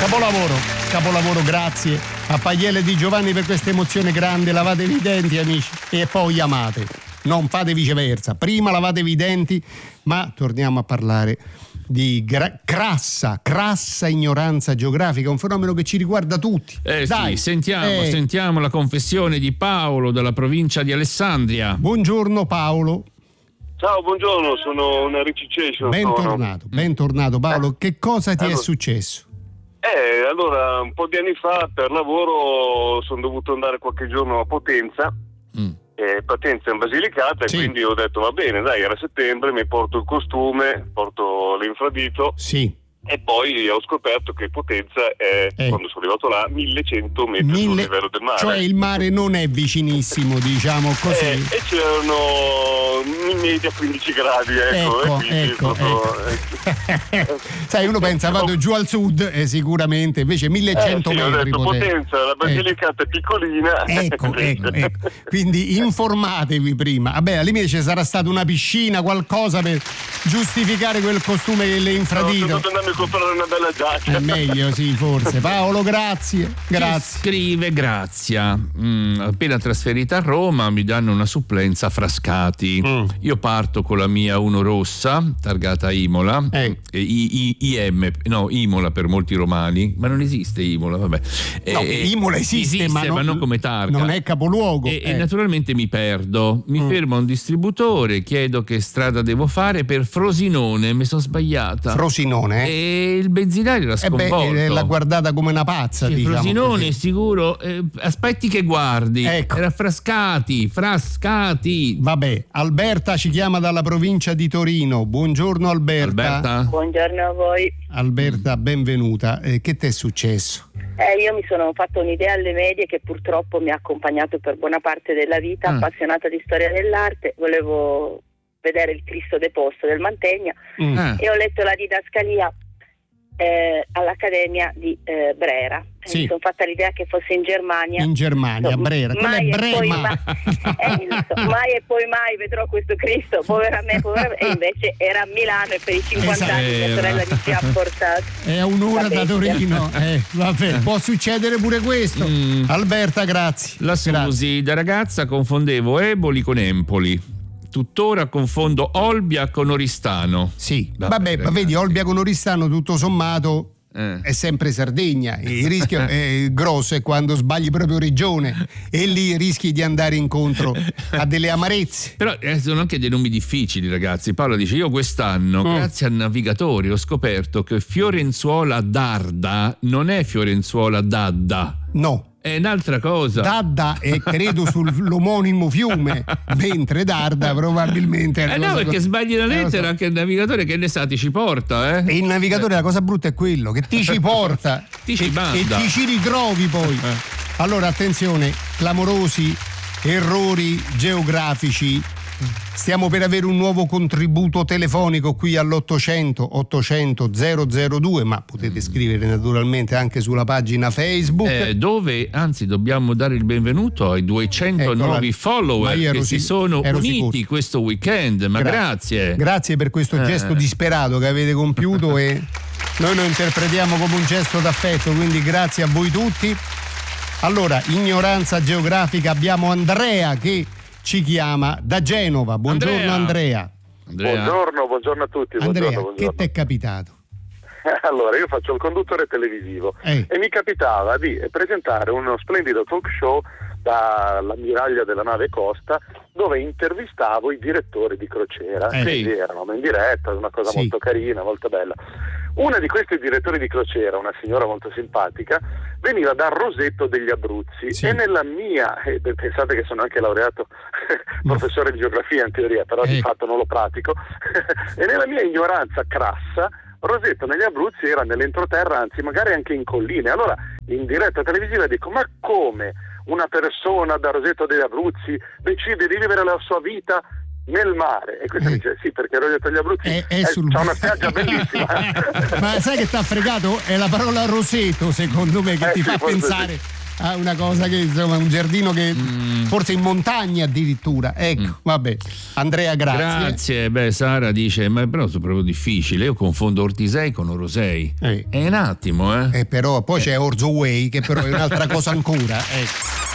Capolavoro, grazie a Pagliele Di Giovanni per questa emozione grande. Lavatevi i denti, amici, e poi amate, non fate viceversa. Prima lavatevi i denti, ma torniamo a parlare di crassa ignoranza geografica, un fenomeno che ci riguarda tutti. Dai, sì, sentiamo la confessione di Paolo dalla provincia di Alessandria. Buongiorno Paolo. Ciao, buongiorno, sono una ricicescio. Bentornato Paolo, che cosa ti è successo? Allora, un po' di anni fa per lavoro sono dovuto andare qualche giorno a Potenza, Potenza in Basilicata, sì. E quindi ho detto va bene, dai, era settembre, mi porto il costume, porto l'infradito. Sì. E poi ho scoperto che Potenza è, quando sono arrivato là, 1100 metri sul livello del mare. Cioè il mare non è vicinissimo, diciamo così. E c'erano in media 15 gradi, ecco. Sai, uno pensa vado giù al sud e sicuramente invece 1100 sì, metri. Ho detto Potenza, la Basilicata è piccolina. Ecco. Quindi informatevi prima. Vabbè, al limite ci sarà stata una piscina, qualcosa per giustificare quel costume che le infradito. Sono dovuto a comprare una bella giacca. È meglio, sì, forse. Paolo, grazie. Scrive Grazia, appena trasferita a Roma mi danno una supplenza a Frascati. Io parto con la mia Uno rossa targata Imola, Imola per molti romani, ma non esiste Imola, vabbè. Imola esiste ma non come targa, non è capoluogo. E naturalmente mi perdo, mi fermo a un distributore, chiedo che strada devo fare per Frosinone, mi sono sbagliata. Frosinone? E il benzinario era sconvolto. L'ha guardata come una pazza, diciamo. Frosinone, sicuro. Aspetti che guardi. Ecco. Era Frascati. Vabbè, Alberta ci chiama dalla provincia di Torino. Buongiorno Alberta. Buongiorno a voi. Alberta, benvenuta. Che ti è successo? Io mi sono fatta un'idea alle medie che purtroppo mi ha accompagnato per buona parte della vita, appassionata di storia dell'arte. Volevo vedere il Cristo deposto del Mantegna e ho letto la didascalia all'Accademia di Brera. Sì. Mi sono fatta l'idea che fosse in Germania. Brera, quella è Brema. Mai e poi mai vedrò questo Cristo, povera me, e invece era a Milano e per i 50 anni mia sorella mi ci ha portato. È a un'ora da Torino. Vabbè, può succedere pure questo. Alberta, grazie. La Susi, da ragazza confondevo Eboli con Empoli. Tuttora confondo Olbia con Oristano. Sì, vabbè, ma vedi, Olbia con Oristano tutto sommato è sempre Sardegna. Il rischio è grosso è quando sbagli proprio regione e lì rischi di andare incontro a delle amarezze. Però sono anche dei nomi difficili, ragazzi. Paolo dice: io quest'anno grazie al navigatore ho scoperto che Fiorenzuola d'Arda non è Fiorenzuola d'Adda. No, è un'altra cosa. Dadda è credo sull'omonimo fiume, mentre Darda probabilmente è no, perché sbagli la lettera, anche il navigatore, che ne sa, ti ci porta, E il navigatore, la cosa brutta è quello che ti ci porta ti ci manda e ti ci ritrovi poi. Allora attenzione, clamorosi errori geografici. Stiamo per avere un nuovo contributo telefonico qui all'800 800 002, ma potete scrivere naturalmente anche sulla pagina Facebook, dove anzi dobbiamo dare il benvenuto ai 200 nuovi follower che si sono uniti questo weekend. Ma grazie per questo gesto disperato che avete compiuto e noi lo interpretiamo come un gesto d'affetto, quindi grazie a voi tutti. Allora, ignoranza geografica, abbiamo Andrea che ci chiama da Genova. Buongiorno Andrea. Buongiorno a tutti. Andrea, buongiorno. Che ti è capitato? Allora, io faccio il conduttore televisivo e mi capitava di presentare uno splendido talk show dall'ammiraglia della nave Costa, dove intervistavo i direttori di crociera. Quindi eravamo in diretta, una cosa molto carina, molto bella. Una di questi direttori di crociera, una signora molto simpatica, veniva dal Roseto degli Abruzzi e nella mia, pensate che sono anche laureato professore di geografia in teoria, però di fatto non lo pratico, e nella mia ignoranza crassa, Roseto negli Abruzzi era nell'entroterra, anzi magari anche in colline. Allora in diretta televisiva dico: ma come una persona da Roseto degli Abruzzi decide di vivere la sua vita nel mare? E questo dice sì, perché Roseto degli Abruzzi c'ha una spiaggia bellissima. Ma sai che t'ha fregato? È la parola Roseto, secondo me, che ti fa pensare una cosa che insomma un giardino che forse in montagna addirittura. Ecco, vabbè. Andrea, grazie. Beh, Sara dice ma però è proprio difficile, io confondo Ortisei con Orosei. È un attimo, però poi c'è Orzoway che però è un'altra cosa ancora.